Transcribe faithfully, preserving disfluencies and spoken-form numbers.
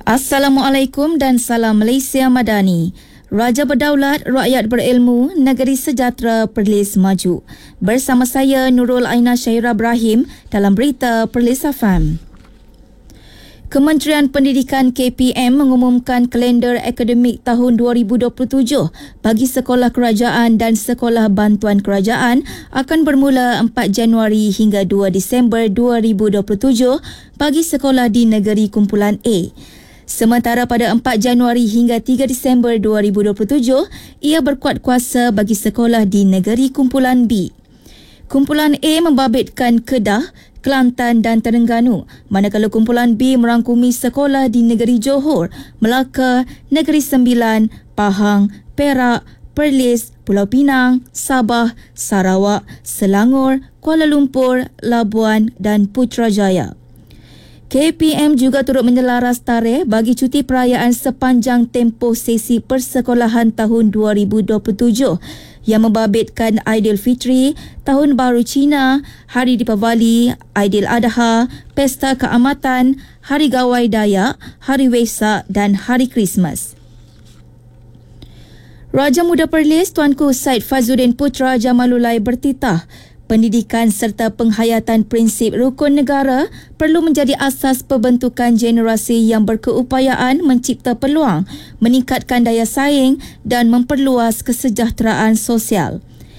Assalamualaikum dan salam Malaysia Madani. Raja berdaulat, rakyat berilmu, negeri sejahtera, Perlis maju. Bersama saya Nurul Aina Syairah Ibrahim dalam berita Perlis F M. Kementerian Pendidikan K P M mengumumkan kalender akademik tahun dua ribu dua puluh tujuh bagi sekolah kerajaan dan sekolah bantuan kerajaan akan bermula empat Januari hingga dua Disember dua ribu dua puluh tujuh bagi sekolah di negeri kumpulan A. Sementara pada empat Januari hingga tiga Disember dua ribu dua puluh tujuh, ia berkuat kuasa bagi sekolah di negeri kumpulan B. Kumpulan A membabitkan Kedah, Kelantan dan Terengganu, manakala kumpulan B merangkumi sekolah di negeri Johor, Melaka, Negeri Sembilan, Pahang, Perak, Perlis, Pulau Pinang, Sabah, Sarawak, Selangor, Kuala Lumpur, Labuan dan Putrajaya. K P M juga turut menyelaras tarikh bagi cuti perayaan sepanjang tempoh sesi persekolahan tahun dua ribu dua puluh tujuh yang membabitkan Aidilfitri, Tahun Baru Cina, Hari Deepavali, Aidiladha, Pesta Keamatan, Hari Gawai Dayak, Hari Wesak dan Hari Krismas. Raja Muda Perlis Tuanku Said Fazudin Putra Jamalulai bertitah, pendidikan serta penghayatan prinsip rukun negara perlu menjadi asas pembentukan generasi yang berkeupayaan mencipta peluang, meningkatkan daya saing dan memperluas kesejahteraan sosial.